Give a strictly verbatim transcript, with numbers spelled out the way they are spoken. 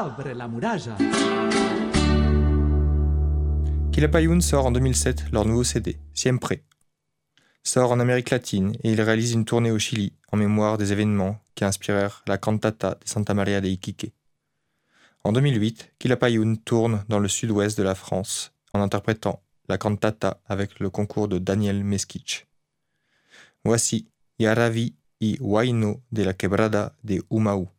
Abre la muralla. Quilapayún sort en deux mille sept leur nouveau C D, Siempre. Sort en Amérique latine et il réalise une tournée au Chili en mémoire des événements qui inspirèrent la cantata de Santa Maria de Iquique. En deux mille huit, Quilapayún tourne dans le sud-ouest de la France en interprétant la cantata avec le concours de Daniel Mesquich. Voici Yaraví y Huayno de la Quebrada de Humaú.